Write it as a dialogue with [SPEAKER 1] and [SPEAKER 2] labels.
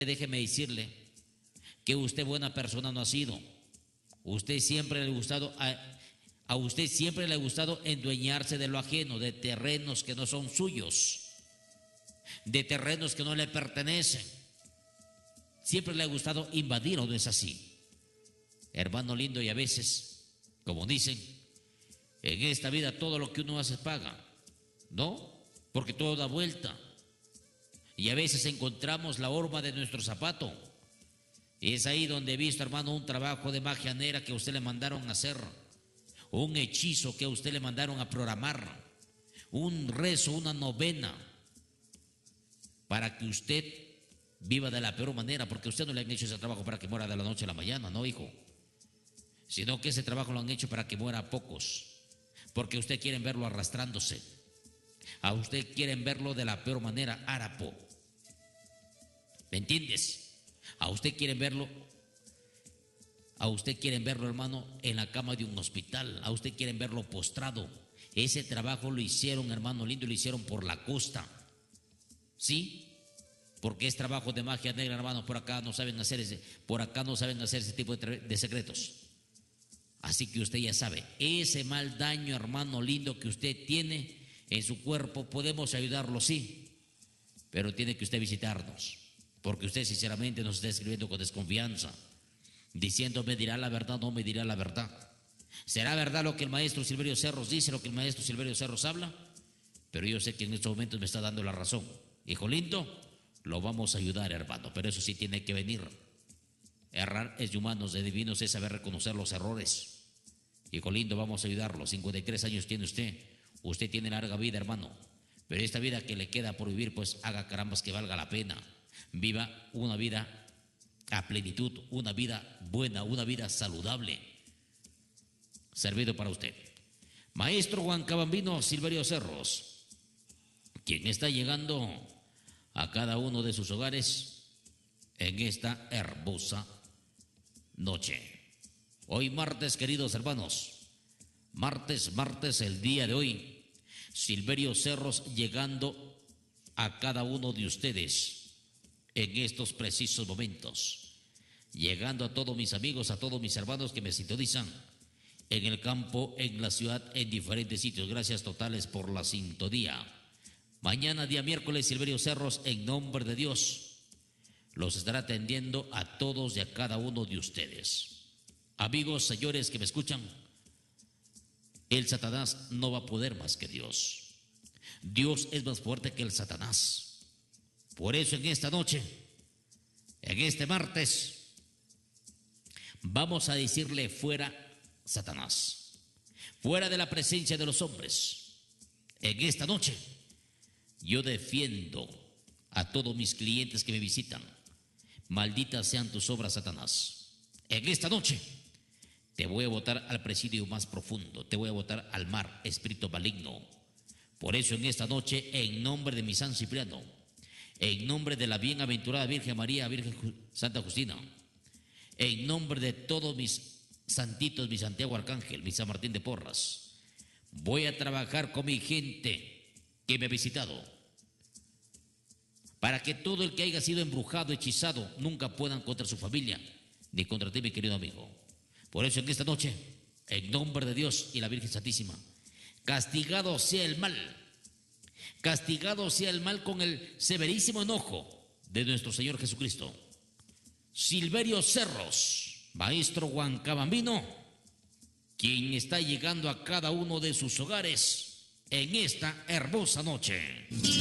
[SPEAKER 1] déjeme decirle que usted buena persona no ha sido. Usted siempre le ha gustado, a usted siempre le ha gustado endueñarse de lo ajeno, de terrenos que no son suyos, de terrenos que no le pertenecen. Siempre le ha gustado invadir, ¿o no es así? Hermano lindo, y a veces, como dicen, en esta vida todo lo que uno hace paga, ¿no? Porque todo da vuelta. Y a veces encontramos la horma de nuestro zapato. Y es ahí donde he visto, hermano, un trabajo de magia negra que a usted le mandaron a hacer, un hechizo que a usted le mandaron a programar, un rezo, una novena, para que usted viva de la peor manera, porque a usted no le han hecho ese trabajo para que muera de la noche a la mañana, no, hijo, sino que ese trabajo lo han hecho para que muera a pocos, porque usted quieren verlo arrastrándose, a usted quieren verlo de la peor manera, harapo. ¿Me entiendes? A usted quieren verlo, hermano, en la cama de un hospital. A usted quieren verlo postrado. Ese trabajo lo hicieron, hermano lindo, lo hicieron por la costa. ¿Sí? Porque es trabajo de magia negra, hermano. Por acá no saben hacer ese tipo de secretos. Así que usted ya sabe, ese mal daño, hermano lindo, que usted tiene en su cuerpo, podemos ayudarlo, sí, pero tiene que usted visitarnos. Porque usted sinceramente nos está escribiendo con desconfianza, diciendo, ¿me dirá la verdad o no me dirá la verdad? ¿Será verdad lo que el maestro Silverio Cerros dice, lo que el maestro Silverio Cerros habla? Pero yo sé que en estos momentos me está dando la razón. Hijo lindo, lo vamos a ayudar, hermano, pero eso sí tiene que venir. Errar es de humanos, de divinos es saber reconocer los errores. Hijo lindo, vamos a ayudarlo. 53 años tiene usted. Usted tiene larga vida, hermano. Pero esta vida que le queda por vivir, pues haga carambas que valga la pena. Viva una vida a plenitud, una vida buena, una vida saludable, servido para usted. Maestro Huancabambino Silverio Cerros, quien está llegando a cada uno de sus hogares en esta hermosa noche. Hoy martes, queridos hermanos, martes, el día de hoy, Silverio Cerros llegando a cada uno de ustedes en estos precisos momentos, llegando a todos mis amigos, a todos mis hermanos que me sintonizan en el campo, en la ciudad, en diferentes sitios. Gracias totales por la sintonía. Mañana, día miércoles, Silverio Cerros, en nombre de Dios, los estará atendiendo a todos y a cada uno de ustedes. Amigos, señores que me escuchan, el Satanás no va a poder más que Dios. Dios es más fuerte que el Satanás. Por eso en esta noche, en este martes, vamos a decirle fuera Satanás, fuera de la presencia de los hombres. En esta noche yo defiendo a todos mis clientes que me visitan. Malditas sean tus obras, Satanás. En esta noche te voy a botar al presidio más profundo, te voy a botar al mar, espíritu maligno. Por eso en esta noche, en nombre de mi San Cipriano, en nombre de la bienaventurada Virgen María, Virgen Santa Justina, en nombre de todos mis santitos, mi Santiago Arcángel, mi San Martín de Porras, voy a trabajar con mi gente que me ha visitado, para que todo el que haya sido embrujado, hechizado, nunca puedan contra su familia, ni contra ti, mi querido amigo. Por eso en esta noche, en nombre de Dios y la Virgen Santísima, castigado sea el mal, con el severísimo enojo de nuestro Señor Jesucristo. Silverio Cerros, maestro Huancabambino, quien está llegando a cada uno de sus hogares en esta hermosa noche.